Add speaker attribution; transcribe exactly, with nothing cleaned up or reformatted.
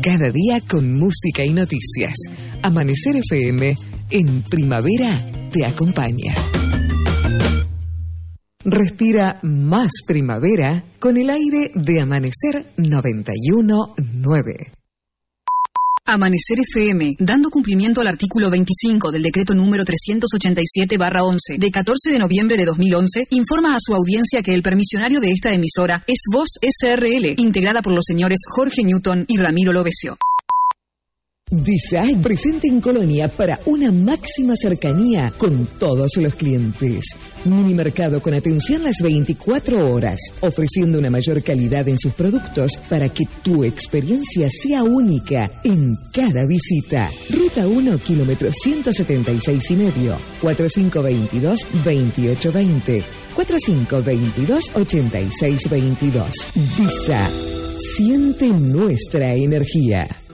Speaker 1: Cada día con música y noticias. Amanecer F M en primavera te acompaña. Respira más primavera con el aire de Amanecer noventa y uno punto nueve.
Speaker 2: Amanecer F M, dando cumplimiento al artículo veinticinco del decreto número trescientos ochenta y siete barra once de catorce de noviembre de dos mil once, informa a su audiencia que el permisionario de esta emisora es Voz S R L, integrada por los señores Jorge Newton y Ramiro Lovesio.
Speaker 1: Design presente en Colonia para una máxima cercanía con todos los clientes. Minimercado con atención las veinticuatro horas, ofreciendo una mayor calidad en sus productos para que tu experiencia sea única en cada visita. Ruta uno, kilómetro ciento setenta y seis y medio, cuatro cinco dos dos, veintiocho veinte, cuatro cinco dos dos, ochenta y seis veintidós. Disa, siente nuestra energía.